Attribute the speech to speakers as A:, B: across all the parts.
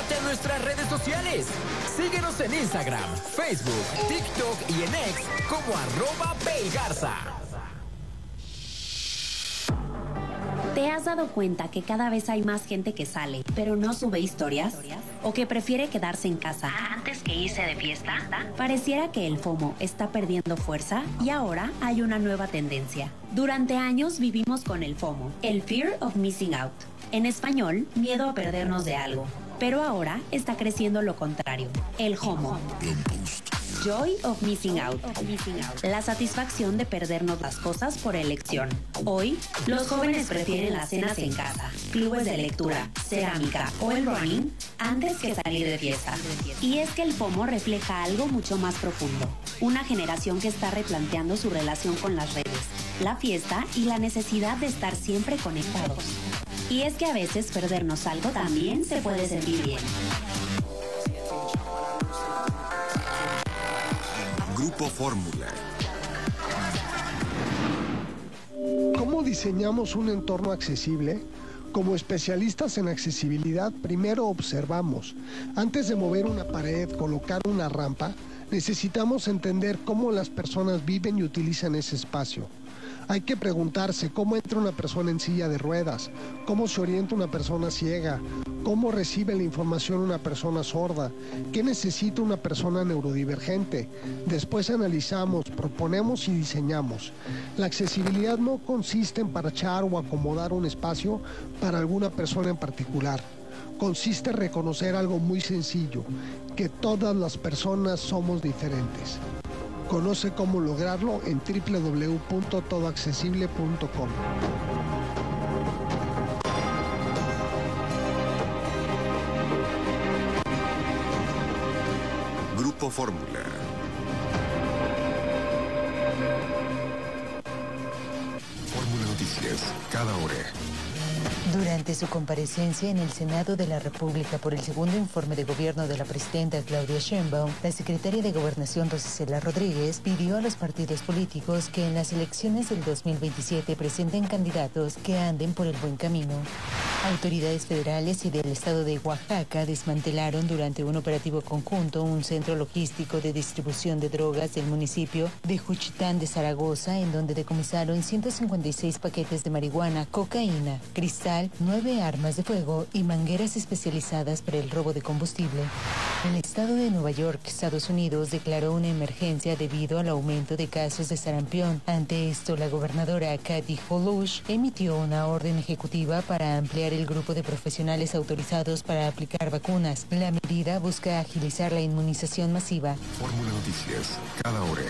A: Súmate a nuestras redes sociales. Síguenos en Instagram, Facebook, TikTok y en X como @PayGarza.
B: ¿Te has dado cuenta que cada vez hay más gente que sale, pero no sube historias? ¿O que prefiere quedarse en casa antes que irse de fiesta? Pareciera que el FOMO está perdiendo fuerza y ahora hay una nueva tendencia. Durante años vivimos con el FOMO, el Fear of Missing Out. En español, miedo a perdernos de algo. Pero ahora está creciendo lo contrario, el JOMO. Joy of Missing Out. La satisfacción de perdernos las cosas por elección. Hoy, los jóvenes prefieren las cenas en casa, clubes de lectura, cerámica o el running antes que salir de fiesta. Y es que el FOMO refleja algo mucho más profundo. Una generación que está replanteando su relación con las redes, la fiesta y la necesidad de estar siempre conectados. Y es que a veces perdernos algo también se puede sentir bien.
C: Grupo Fórmula.
D: ¿Cómo diseñamos un entorno accesible? Como especialistas en accesibilidad, primero observamos. Antes de mover una pared, colocar una rampa, necesitamos entender cómo las personas viven y utilizan ese espacio. Hay que preguntarse cómo entra una persona en silla de ruedas, cómo se orienta una persona ciega, cómo recibe la información una persona sorda, qué necesita una persona neurodivergente. Después analizamos, proponemos y diseñamos. La accesibilidad no consiste en parchar o acomodar un espacio para alguna persona en particular. Consiste en reconocer algo muy sencillo, que todas las personas somos diferentes. Conoce cómo lograrlo en www.todoaccesible.com.
C: Grupo Fórmula. Fórmula Noticias, cada hora.
E: Durante su comparecencia en el Senado de la República por el segundo informe de gobierno de la presidenta Claudia Sheinbaum, la secretaria de Gobernación Rosicela Rodríguez pidió a los partidos políticos que en las elecciones del 2027 presenten candidatos que anden por el buen camino. Autoridades federales y del estado de Oaxaca desmantelaron durante un operativo conjunto un centro logístico de distribución de drogas del municipio de Juchitán de Zaragoza, en donde decomisaron 156 paquetes de marihuana, cocaína, cristal, 9 armas de fuego y mangueras especializadas para el robo de combustible. El estado de Nueva York, Estados Unidos, declaró una emergencia debido al aumento de casos de sarampión. Ante esto, la gobernadora Kathy Hochul emitió una orden ejecutiva para ampliar el grupo de profesionales autorizados para aplicar vacunas. La medida busca agilizar la inmunización masiva.
C: Fórmula Noticias, cada hora.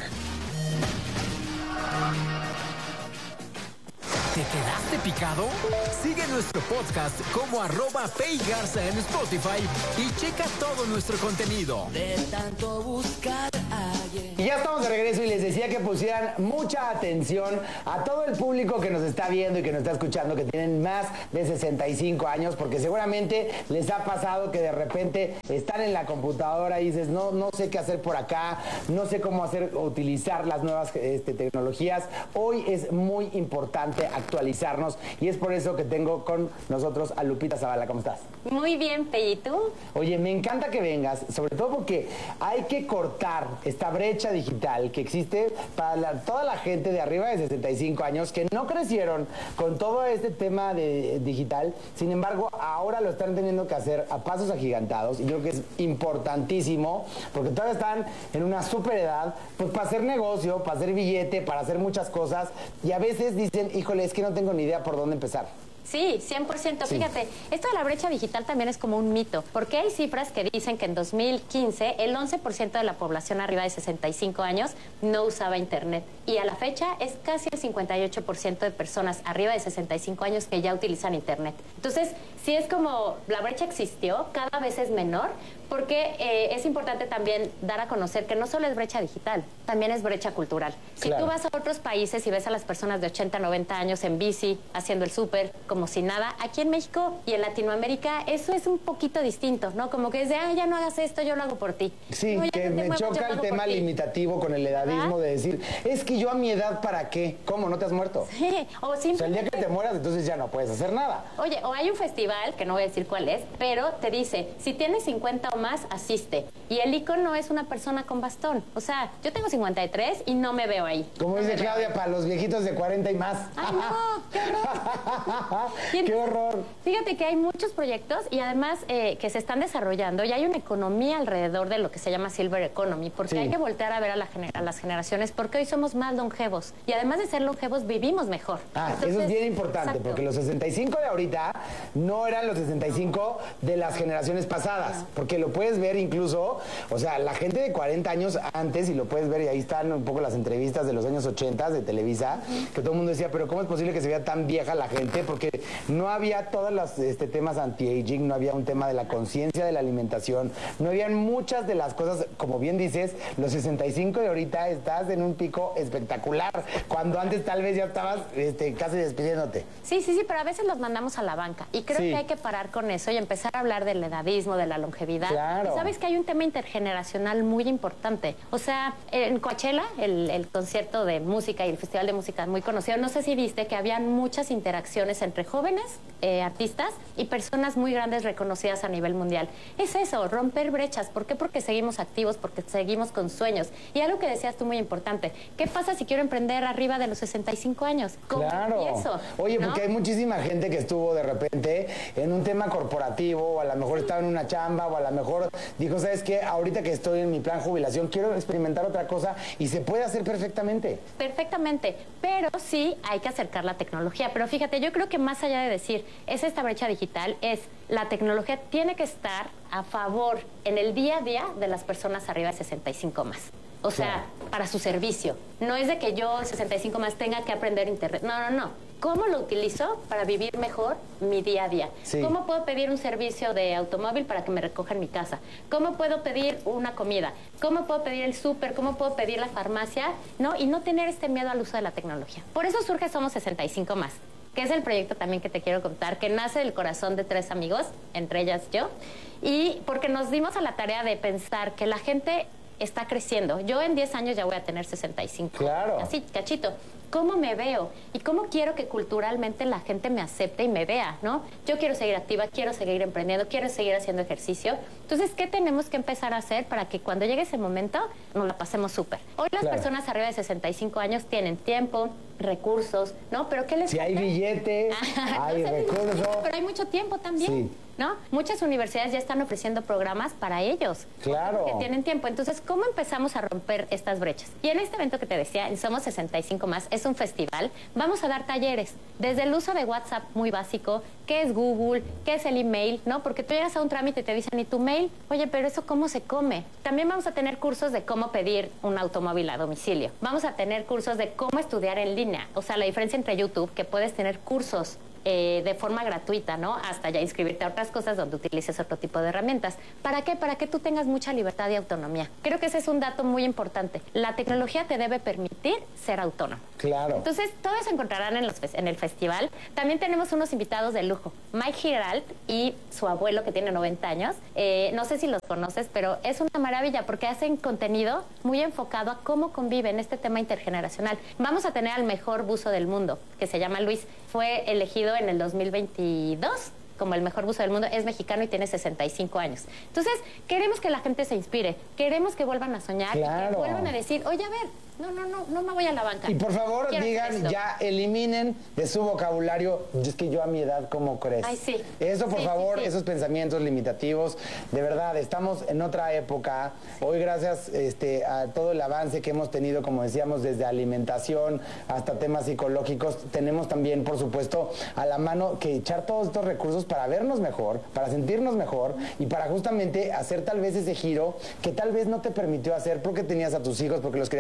A: ¿Te quedaste picado? Sigue nuestro podcast como @PayGarza en Spotify y checa todo nuestro contenido.
F: De tanto buscar ayer.
G: Y ya estamos de regreso y les decía que pusieran mucha atención a todo el público que nos está viendo y que nos está escuchando, que tienen más de 65 años, porque seguramente les ha pasado que de repente están en la computadora y dices, no sé qué hacer por acá, no sé cómo utilizar las nuevas tecnologías. Hoy es muy importante actualizarnos y es por eso que tengo con nosotros a Lupita Zavala. ¿Cómo estás?
H: Muy bien, Pei, ¿y tú?
G: Oye, me encanta que vengas, sobre todo porque hay que cortar esta brecha digital que existe para toda la gente de arriba de 65 años que no crecieron con todo este tema de digital. Sin embargo, ahora lo están teniendo que hacer a pasos agigantados y yo creo que es importantísimo porque todavía están en una super edad pues para hacer negocio, para hacer billete, para hacer muchas cosas y a veces dicen, híjole, es que no tengo ni idea por dónde empezar.
H: Sí, 100%. Sí. Fíjate, esto de la brecha digital también es como un mito, porque hay cifras que dicen que en 2015 el 11% de la población arriba de 65 años no usaba Internet. Y a la fecha es casi el 58% de personas arriba de 65 años que ya utilizan Internet. Entonces, sí es como la brecha existió, cada vez es menor, porque es importante también dar a conocer que no solo es brecha digital, también es brecha cultural. Si tú vas a otros países y ves a las personas de 80, 90 años en bici, haciendo el súper, como si nada, aquí en México y en Latinoamérica eso es un poquito distinto, ¿no? Como que es de, ya no hagas esto, yo lo hago por ti.
G: Sí,
H: no,
G: que me choca el tema limitativo con el edadismo de decir, es que yo a mi edad, ¿para qué? ¿Cómo? ¿No te has muerto?
H: Sí, o
G: sea, el día que te mueras, entonces ya no puedes hacer nada.
H: Oye, o hay un festival, que no voy a decir cuál es, pero te dice, si tienes 50 o más, asiste. Y el icono es una persona con bastón. O sea, yo tengo 53 y no me veo ahí.
G: Como dice Claudia, para los viejitos de 40 y más.
H: ¡Ay, no! ¡Qué horror!
G: ¡Qué horror!
H: Fíjate que hay muchos proyectos y además que se están desarrollando y hay una economía alrededor de lo que se llama Silver Economy, porque hay que voltear a ver a las generaciones, porque hoy somos más longevos. Y además de ser longevos, vivimos mejor.
G: Entonces, eso es bien importante, porque los 65 de ahorita no eran los 65 de las generaciones pasadas, porque lo puedes ver incluso, o sea, la gente de 40 años antes, y lo puedes ver, y ahí están un poco las entrevistas de los años 80 de Televisa, que todo el mundo decía, pero ¿cómo es posible que se vea tan vieja la gente? Porque no había todos los temas anti-aging, no había un tema de la conciencia de la alimentación, no habían muchas de las cosas, como bien dices, los 65 de ahorita estás en un pico espectacular, cuando antes tal vez ya estabas casi despidiéndote.
H: Sí, pero a veces los mandamos a la banca, y creo que hay que parar con eso y empezar a hablar del edadismo, de la longevidad.
G: Claro.
H: Y sabes que hay un tema intergeneracional muy importante. O sea, en Coachella, el concierto de música y el festival de música muy conocido, no sé si viste que habían muchas interacciones entre jóvenes artistas y personas muy grandes reconocidas a nivel mundial. Es eso, romper brechas. ¿Por qué? Porque seguimos activos, porque seguimos con sueños. Y algo que decías tú muy importante, ¿qué pasa si quiero emprender arriba de los 65 años? ¿Cómo empiezo?
G: Oye,
H: ¿no?
G: porque hay muchísima gente que estuvo de repente en un tema corporativo, o a lo mejor estaba en una chamba, o a lo mejor dijo, ¿sabes qué? Ahorita que estoy en mi plan jubilación, quiero experimentar otra cosa, y se puede hacer perfectamente.
H: Perfectamente, pero sí hay que acercar la tecnología. Pero fíjate, yo creo que más allá de decir, es esta brecha digital, es la tecnología tiene que estar a favor en el día a día de las personas arriba de 65 más. O sea, para su servicio. No es de que yo, 65 más, tenga que aprender internet. No. ¿Cómo lo utilizo para vivir mejor mi día a día?
G: Sí.
H: ¿Cómo puedo pedir un servicio de automóvil para que me recoja en mi casa? ¿Cómo puedo pedir una comida? ¿Cómo puedo pedir el súper? ¿Cómo puedo pedir la farmacia? ¿No? Y no tener este miedo al uso de la tecnología. Por eso surge Somos 65 más, que es el proyecto también que te quiero contar, que nace del corazón de 3 amigos, entre ellas yo, y porque nos dimos a la tarea de pensar que la gente está creciendo. Yo en 10 años ya voy a tener 65.
G: Claro.
H: Así, cachito. ¿Cómo me veo? ¿Y cómo quiero que culturalmente la gente me acepte y me vea, ¿no? Yo quiero seguir activa, quiero seguir emprendiendo, quiero seguir haciendo ejercicio. Entonces, ¿qué tenemos que empezar a hacer para que cuando llegue ese momento nos la pasemos súper? Hoy las personas arriba de 65 años tienen tiempo, recursos, ¿no? Pero ¿qué les falta?
G: Hay billete, hay recursos.
H: Pero hay mucho tiempo también.
G: Sí.
H: ¿No? Muchas universidades ya están ofreciendo programas para ellos.
G: Claro.
H: Que tienen tiempo. Entonces, ¿cómo empezamos a romper estas brechas? Y en este evento que te decía, en Somos 65 más, es un festival. Vamos a dar talleres. Desde el uso de WhatsApp muy básico, qué es Google, qué es el email, ¿no? Porque tú llegas a un trámite y te dicen, ¿y tu mail? Oye, pero ¿eso cómo se come? También vamos a tener cursos de cómo pedir un automóvil a domicilio. Vamos a tener cursos de cómo estudiar en línea. O sea, la diferencia entre YouTube, que puedes tener cursos de forma gratuita, ¿no? Hasta ya inscribirte a otras cosas donde utilices otro tipo de herramientas. ¿Para qué? Para que tú tengas mucha libertad y autonomía. Creo que ese es un dato muy importante. La tecnología te debe permitir ser autónomo.
G: Claro.
H: Entonces, todo eso encontrarán en el festival. También tenemos unos invitados de lujo. Mike Giralt y su abuelo, que tiene 90 años. No sé si los conoces, pero es una maravilla porque hacen contenido muy enfocado a cómo conviven este tema intergeneracional. Vamos a tener al mejor buzo del mundo, que se llama Luis. Fue elegido en el 2022 como el mejor buzo del mundo, es mexicano y tiene 65 años. Entonces, queremos que la gente se inspire, queremos que vuelvan a soñar, y que vuelvan a decir, oye, a ver, no me voy a la banca.
G: Y por favor, digan, ya eliminen de su vocabulario, es que yo a mi edad, ¿cómo crees?
H: Ay, sí.
G: Eso, por favor, esos pensamientos limitativos, de verdad, estamos en otra época. Hoy, gracias a todo el avance que hemos tenido, como decíamos, desde alimentación hasta temas psicológicos, tenemos también, por supuesto, a la mano que echar todos estos recursos para vernos mejor, para sentirnos mejor y para justamente hacer tal vez ese giro que tal vez no te permitió hacer porque tenías a tus hijos, porque los querías sacar adelante,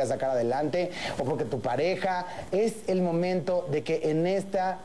G: adelante o porque tu pareja. Es el momento de que en esta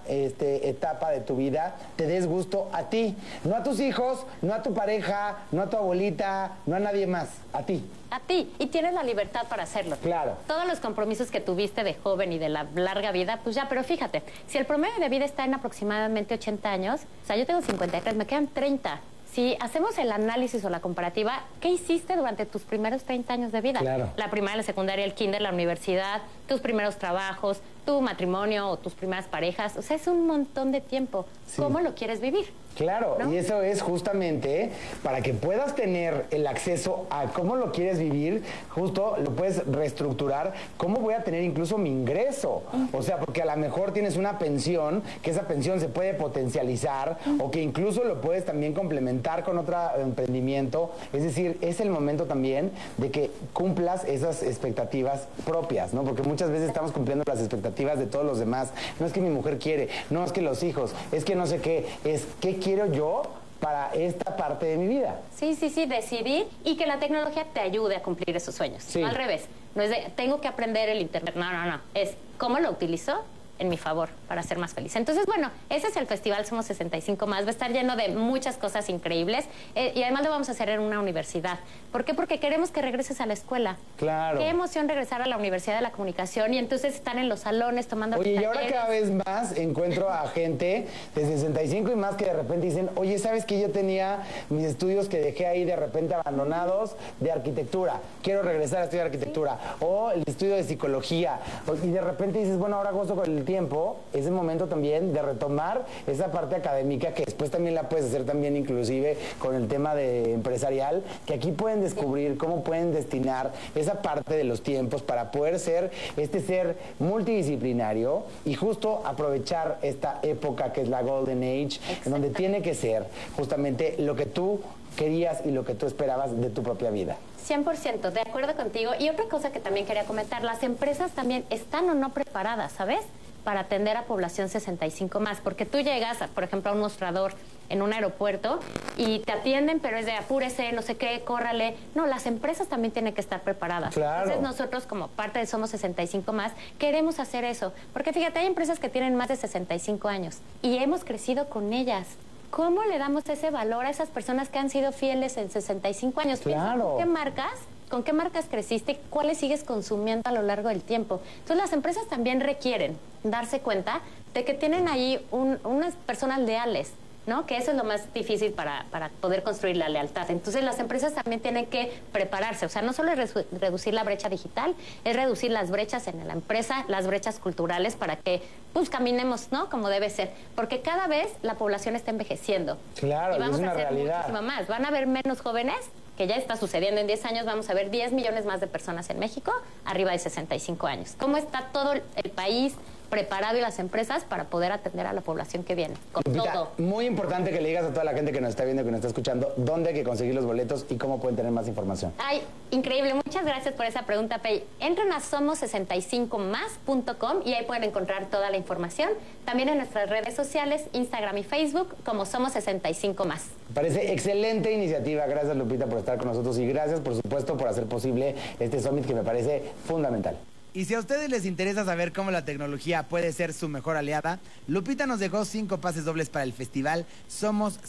G: etapa de tu vida te des gusto a ti, no a tus hijos, no a tu pareja, no a tu abuelita, no a nadie más, a ti.
H: A ti, y tienes la libertad para hacerlo.
G: Claro.
H: Todos los compromisos que tuviste de joven y de la larga vida, pues ya, pero fíjate, si el promedio de vida está en aproximadamente 80 años, o sea, yo tengo 53, me quedan 30. Si hacemos el análisis o la comparativa, ¿qué hiciste durante tus primeros 30 años de vida?
G: Claro.
H: La primaria, la secundaria, el kinder, la universidad, tus primeros trabajos, tu matrimonio o tus primeras parejas. O sea, es un montón de tiempo.
G: Sí.
H: ¿Cómo lo quieres vivir?
G: Claro,
H: ¿no?
G: Y eso es justamente para que puedas tener el acceso a cómo lo quieres vivir, justo lo puedes reestructurar, cómo voy a tener incluso mi ingreso. O sea, porque a lo mejor tienes una pensión, que esa pensión se puede potencializar o que incluso lo puedes también complementar con otro emprendimiento. Es decir, es el momento también de que cumplas esas expectativas propias, ¿no? Porque muchas veces estamos cumpliendo las expectativas de todos los demás. No es que mi mujer quiere, no es que los hijos, es que no sé qué, es qué quiero yo para esta parte de mi vida.
H: Sí, decidir y que la tecnología te ayude a cumplir esos sueños.
G: Sí.
H: No al revés. No es de, tengo que aprender el internet. No. Es, ¿cómo lo utilizo en mi favor para ser más feliz? Entonces, bueno, ese es el festival Somos 65 Más. Va a estar lleno de muchas cosas increíbles y además lo vamos a hacer en una universidad. ¿Por qué? Porque queremos que regreses a la escuela.
G: Claro.
H: Qué emoción regresar a la Universidad de la Comunicación y entonces están en los salones tomando
G: Oye, y
H: talleres.
G: ahora cada vez más encuentro a gente de 65 y más que de repente dicen, oye, ¿sabes que yo tenía mis estudios que dejé ahí de repente abandonados de arquitectura? Quiero regresar a estudiar arquitectura. O el estudio de psicología. Y de repente dices, bueno, ahora gozo con el tiempo. Es el momento también de retomar esa parte académica que después también la puedes hacer también inclusive con el tema de empresarial, que aquí pueden descubrir cómo pueden destinar esa parte de los tiempos para poder ser este ser multidisciplinario y justo aprovechar esta época que es la Golden Age, en donde tiene que ser justamente lo que tú querías y lo que tú esperabas de tu propia vida.
H: 100%, de acuerdo contigo. Y otra cosa que también quería comentar, las empresas también están o no preparadas, ¿sabes?, para atender a población 65 más, porque tú llegas, por ejemplo, a un mostrador en un aeropuerto y te atienden, pero es de apúrese, no sé qué, córrale. No, las empresas también tienen que estar preparadas.
G: Claro.
H: Entonces nosotros, como parte de Somos 65 Más, queremos hacer eso. Porque fíjate, hay empresas que tienen más de 65 años y hemos crecido con ellas. ¿Cómo le damos ese valor a esas personas que han sido fieles en 65 años?
G: Claro.
H: ¿Con qué marcas creciste? ¿Cuáles sigues consumiendo a lo largo del tiempo? Entonces las empresas también requieren darse cuenta de que tienen ahí unas personas leales, ¿no? Que eso es lo más difícil para poder construir la lealtad. Entonces las empresas también tienen que prepararse. O sea, no solo es reducir la brecha digital, es reducir las brechas en la empresa, las brechas culturales para que pues caminemos, ¿no?, como debe ser. Porque cada vez la población está envejeciendo.
G: Claro,
H: y vamos
G: es una
H: a hacer
G: realidad.
H: muchísimo más. Van a haber menos jóvenes, que ya está sucediendo. En 10 años vamos a ver 10 millones más de personas en México arriba de 65 años. ¿Cómo está todo el país preparado y las empresas para poder atender a la población que viene? Con
G: Lupita,
H: todo.
G: muy importante que le digas a toda la gente que nos está viendo, que nos está escuchando, dónde hay que conseguir los boletos y cómo pueden tener más información.
H: Ay, increíble. Muchas gracias por esa pregunta, Pei. Entren a somos65más.com y ahí pueden encontrar toda la información. También en nuestras redes sociales, Instagram y Facebook, como Somos 65 Más.
G: Me parece excelente iniciativa. Gracias, Lupita, por estar con nosotros y gracias, por supuesto, por hacer posible este Summit que me parece fundamental.
I: Y si a ustedes les interesa saber cómo la tecnología puede ser su mejor aliada, Lupita nos dejó 5 pases dobles para el festival Somos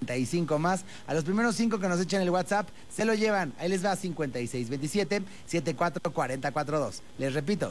I: 65 Más. A los primeros 5 que nos echen el WhatsApp se lo llevan. Ahí les va 5627-744042. Les repito,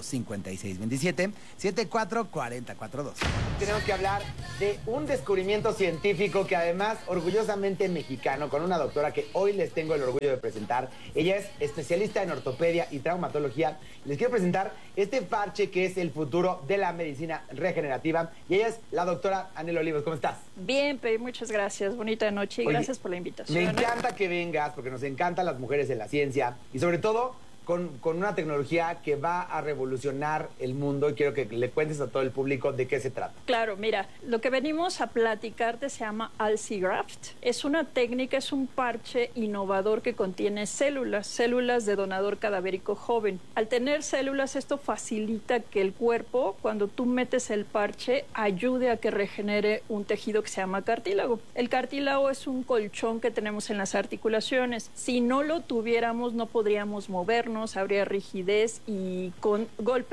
I: 5627-744042.
G: Tenemos que hablar de un descubrimiento científico que además orgullosamente mexicano, con una doctora que hoy les tengo el orgullo de presentar. Ella es especialista en ortopedia y traumatología. Les quiero presentar este parche que es el futuro de la medicina regenerativa. Y ella es la doctora Anel Olivos. ¿Cómo estás?
J: Bien, Pei, muchas gracias. Bonita noche y
G: Oye,
J: gracias por la invitación.
G: Me encanta que vengas porque nos encantan las mujeres en la ciencia y sobre todo con una tecnología que va a revolucionar el mundo y quiero que le cuentes a todo el público de qué se trata.
J: Claro, mira, lo que venimos a platicarte se llama Alcigraft. Es una técnica, es un parche innovador que contiene células de donador cadavérico joven. Al tener células, esto facilita que el cuerpo, cuando tú metes el parche, ayude a que regenere un tejido que se llama cartílago. El cartílago es un colchón que tenemos en las articulaciones. Si no lo tuviéramos, no podríamos movernos, internos, habría rigidez y con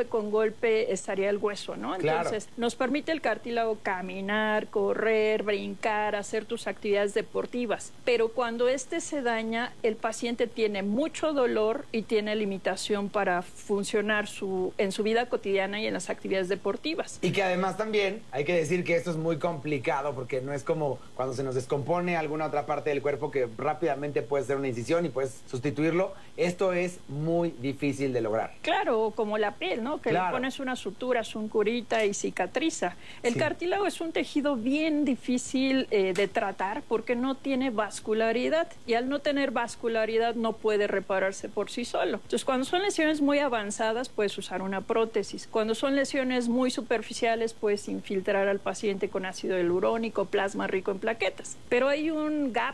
J: golpe estaría el hueso, ¿no? Entonces, nos permite el cartílago caminar, correr, brincar, hacer tus actividades deportivas. Pero cuando se daña, el paciente tiene mucho dolor y tiene limitación para funcionar en su vida cotidiana y en las actividades deportivas.
G: Y que además también hay que decir que esto es muy complicado porque no es como cuando se nos descompone alguna otra parte del cuerpo que rápidamente puede ser una incisión y puedes sustituirlo. Esto es muy difícil de lograr.
J: Claro, como la piel, ¿no? Que le pones una sutura, un curita y cicatriza. El cartílago es un tejido bien difícil de tratar porque no tiene vascularidad y al no tener vascularidad no puede repararse por sí solo. Entonces, cuando son lesiones muy avanzadas, puedes usar una prótesis. Cuando son lesiones muy superficiales, puedes infiltrar al paciente con ácido hialurónico, plasma rico en plaquetas. Pero hay un gap,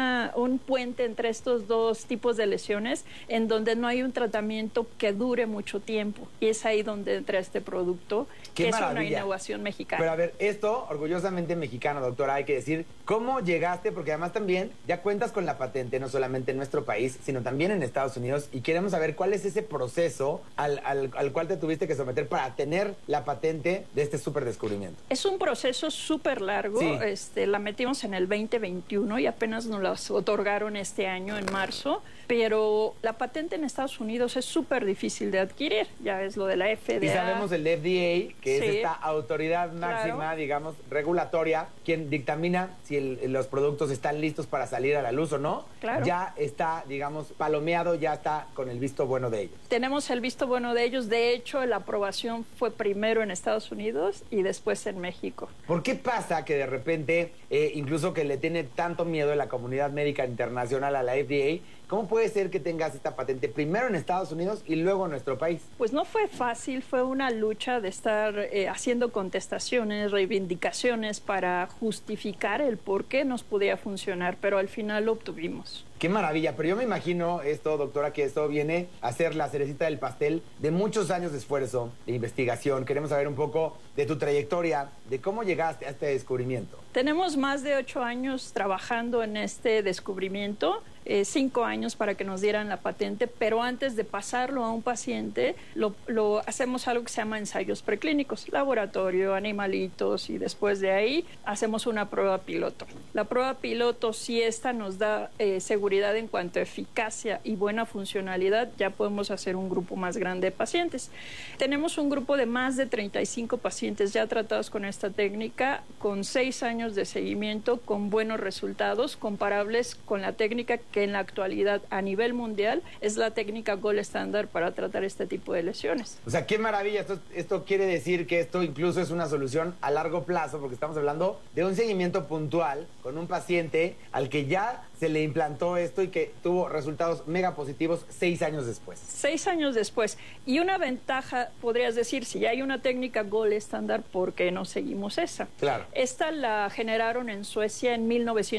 J: un puente entre estos dos tipos de lesiones en donde no hay un tratamiento que dure mucho tiempo. Y es ahí donde entra este producto, que es una innovación mexicana.
G: Pero a ver, esto, orgullosamente mexicano, doctora, hay que decir, ¿cómo llegaste? Porque además también ya cuentas con la patente, no solamente en nuestro país, sino también en Estados Unidos, y queremos saber cuál es ese proceso al cual te tuviste que someter para tener la patente de este súper descubrimiento.
J: Es un proceso súper largo, la metimos en el 2021 y apenas nos la otorgaron este año, en marzo, pero la patente en Estados Unidos es súper difícil de adquirir, ya es lo de la FDA.
G: Y sabemos el FDA, que es esta autoridad máxima, digamos, regulatoria, quien dictamina si los productos están listos para salir a la luz o no.
J: Claro.
G: Ya está, digamos, palomeado, ya está con el visto bueno de ellos.
J: Tenemos el visto bueno de ellos. De hecho, la aprobación fue primero en Estados Unidos y después en México.
G: ¿Por qué pasa que de repente, incluso que le tiene tanto miedo la comunidad médica internacional a la FDA, ¿cómo puede ser que tengas esta patente primero en Estados Unidos y luego en nuestro país?
J: Pues no fue fácil, fue una lucha de estar haciendo contestaciones, reivindicaciones para justificar el por qué nos podía funcionar, pero al final lo obtuvimos.
G: Qué maravilla, pero yo me imagino esto, doctora, que esto viene a ser la cerecita del pastel de muchos años de esfuerzo, de investigación. Queremos saber un poco de tu trayectoria, de cómo llegaste a este descubrimiento.
J: Tenemos más de 8 años trabajando en este descubrimiento, 5 años para que nos dieran la patente, pero antes de pasarlo a un paciente, lo hacemos algo que se llama ensayos preclínicos, laboratorio, animalitos, y después de ahí hacemos una prueba piloto. La prueba piloto, si esta nos da seguridad en cuanto a eficacia y buena funcionalidad, ya podemos hacer un grupo más grande de pacientes. Tenemos un grupo de más de 35 pacientes ya tratados con esta técnica, con 6 años de seguimiento, con buenos resultados comparables con la técnica que en la actualidad a nivel mundial es la técnica gold estándar para tratar este tipo de lesiones.
G: O sea, qué maravilla. Esto quiere decir que esto incluso es una solución a largo plazo, porque estamos hablando de un seguimiento puntual con un paciente al que ya se le implantó esto y que tuvo resultados mega positivos 6 años después.
J: 6 años después. Y una ventaja, podrías decir, si hay una técnica gold estándar, ¿por qué no seguimos esa?
G: Claro.
J: Esta la generaron en Suecia en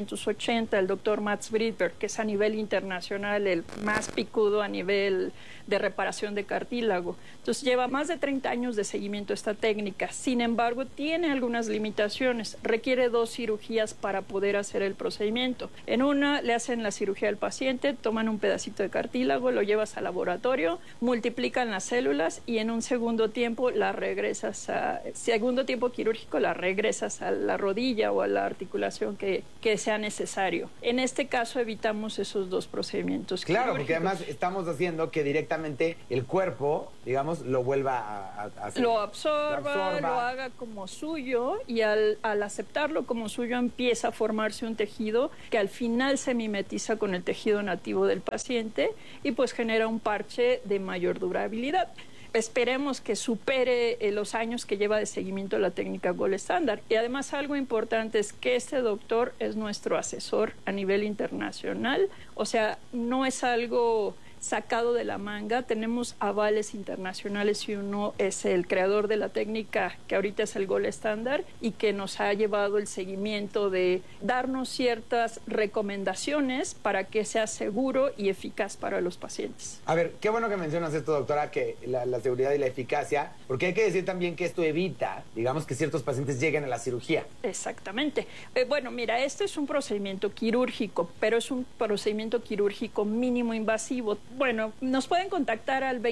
J: 1980 el doctor Mats Bridberg, que es a nivel internacional el más picudo a nivel de reparación de cartílago. Entonces lleva más de 30 años de seguimiento esta técnica. Sin embargo, tiene algunas limitaciones. Requiere 2 cirugías para poder hacer el procedimiento. En una le hacen la cirugía al paciente, toman un pedacito de cartílago, lo llevas al laboratorio, multiplican las células y en un segundo tiempo segundo tiempo quirúrgico la regresas a la rodilla o a la articulación que sea necesario. En este caso evitamos esos 2 procedimientos.
G: Claro, porque además estamos haciendo que directamente el cuerpo, digamos, lo vuelva a hacer.
J: Lo absorba, lo haga como suyo y al aceptarlo como suyo empieza a formarse un tejido que al final se mimetiza con el tejido nativo del paciente y pues genera un parche de mayor durabilidad. Esperemos que supere los años que lleva de seguimiento la técnica gold estándar. Y además algo importante es que este doctor es nuestro asesor a nivel internacional, o sea, no es algo sacado de la manga, tenemos avales internacionales y uno es el creador de la técnica que ahorita es el gold estándar y que nos ha llevado el seguimiento de darnos ciertas recomendaciones para que sea seguro y eficaz para los pacientes.
G: A ver, qué bueno que mencionas esto, doctora, que la seguridad y la eficacia, porque hay que decir también que esto evita, digamos, que ciertos pacientes lleguen a la cirugía.
J: Exactamente. Bueno, mira, este es un procedimiento quirúrgico, pero es un procedimiento quirúrgico mínimo invasivo. Bueno, nos pueden contactar al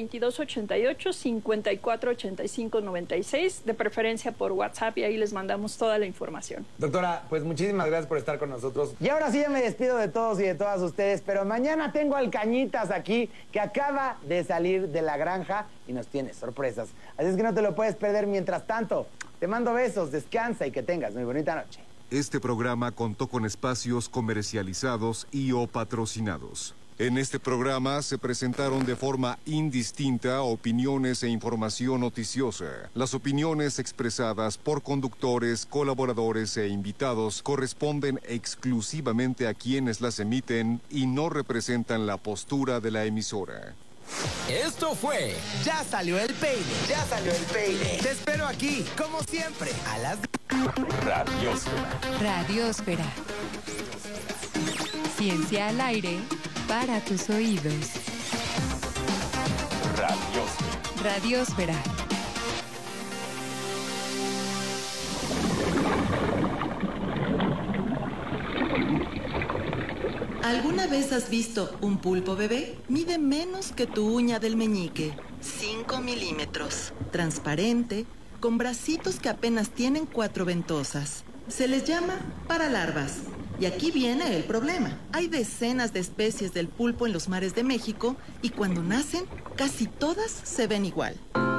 J: 2288-548596, de preferencia por WhatsApp, y ahí les mandamos toda la información.
G: Doctora, pues muchísimas gracias por estar con nosotros. Y ahora sí ya me despido de todos y de todas ustedes, pero mañana tengo al Cañitas aquí, que acaba de salir de la granja y nos tiene sorpresas. Así es que no te lo puedes perder. Mientras tanto, te mando besos, descansa y que tengas muy bonita noche.
C: Este programa contó con espacios comercializados y o patrocinados. En este programa se presentaron de forma indistinta opiniones e información noticiosa. Las opiniones expresadas por conductores, colaboradores e invitados corresponden exclusivamente a quienes las emiten y no representan la postura de la emisora.
A: Esto fue
I: Ya salió el peine.
G: Ya salió el peine.
I: Te espero aquí, como siempre, a las...
K: Radiósfera.
E: Radiósfera. Ciencia al aire para tus oídos.
K: Radiósfera.
E: Radiósfera.
L: ¿Alguna vez has visto un pulpo bebé? Mide menos que tu uña del meñique, 5 milímetros, transparente, con bracitos que apenas tienen 4 ventosas. Se les llama paralarvas. Y aquí viene el problema. Hay decenas de especies del pulpo en los mares de México y cuando nacen, casi todas se ven igual.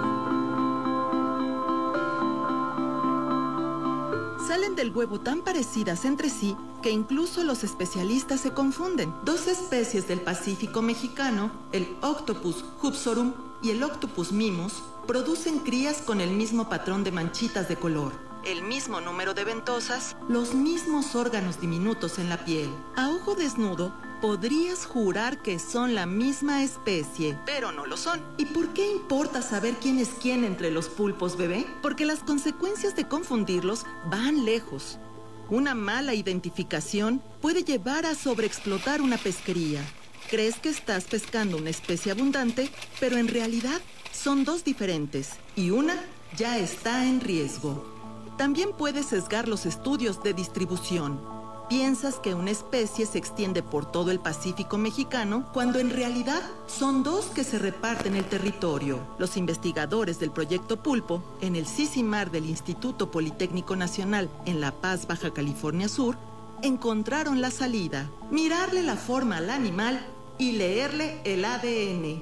L: Salen del huevo tan parecidas entre sí que incluso los especialistas se confunden. 2 especies del Pacífico mexicano, el Octopus hupsorum y el Octopus mimus, producen crías con el mismo patrón de manchitas de color, el mismo número de ventosas, los mismos órganos diminutos en la piel. A ojo desnudo, podrías jurar que son la misma especie, pero no lo son. ¿Y por qué importa saber quién es quién entre los pulpos bebé? Porque las consecuencias de confundirlos van lejos. Una mala identificación puede llevar a sobreexplotar una pesquería. Crees que estás pescando una especie abundante, pero en realidad son 2 diferentes y una ya está en riesgo. También puedes sesgar los estudios de distribución. Piensas que una especie se extiende por todo el Pacífico mexicano, cuando en realidad son 2 que se reparten el territorio. Los investigadores del Proyecto Pulpo, en el Sisimar del Instituto Politécnico Nacional en La Paz, Baja California Sur, encontraron la salida: mirarle la forma al animal y leerle el ADN.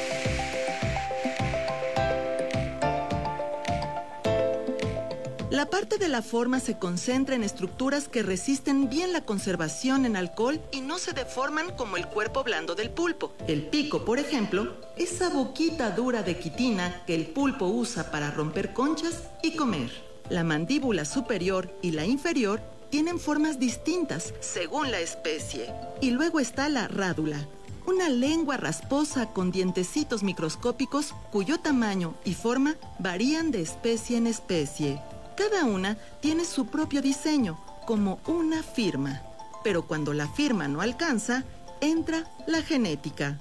L: La parte de la forma se concentra en estructuras que resisten bien la conservación en alcohol y no se deforman como el cuerpo blando del pulpo. El pico, por ejemplo, esa boquita dura de quitina que el pulpo usa para romper conchas y comer. La mandíbula superior y la inferior tienen formas distintas según la especie. Y luego está la rádula, una lengua rasposa con dientecitos microscópicos cuyo tamaño y forma varían de especie en especie. Cada una tiene su propio diseño, como una firma. Pero cuando la firma no alcanza, entra la genética.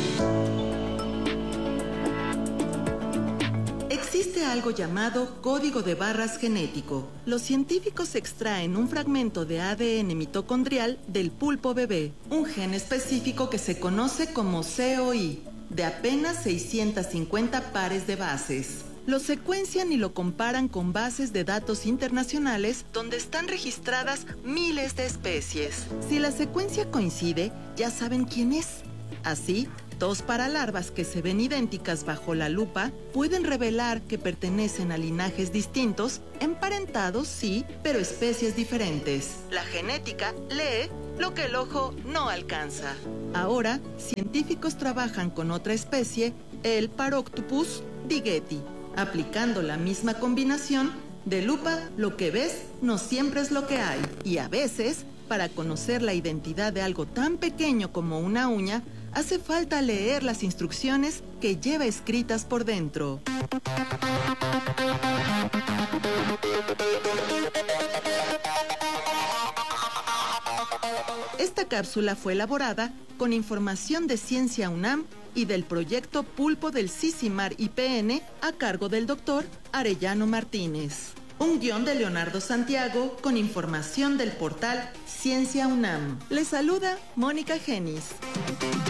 L: Existe algo llamado código de barras genético. Los científicos extraen un fragmento de ADN mitocondrial del pulpo bebé, un gen específico que se conoce como COI, de apenas 650 pares de bases. Lo secuencian y lo comparan con bases de datos internacionales donde están registradas miles de especies. Si la secuencia coincide, ya saben quién es. Así, 2 paralarvas que se ven idénticas bajo la lupa pueden revelar que pertenecen a linajes distintos, emparentados sí, pero especies diferentes. La genética lee lo que el ojo no alcanza. Ahora, científicos trabajan con otra especie, el Paroctopus digeti. Aplicando la misma combinación, de lupa lo que ves no siempre es lo que hay. Y a veces, para conocer la identidad de algo tan pequeño como una uña, hace falta leer las instrucciones que lleva escritas por dentro. Esta cápsula fue elaborada con información de Ciencia UNAM y del proyecto Pulpo del Sisimar IPN a cargo del doctor Arellano Martínez. Un guión de Leonardo Santiago con información del portal Ciencia UNAM. Les saluda Mónica Genis.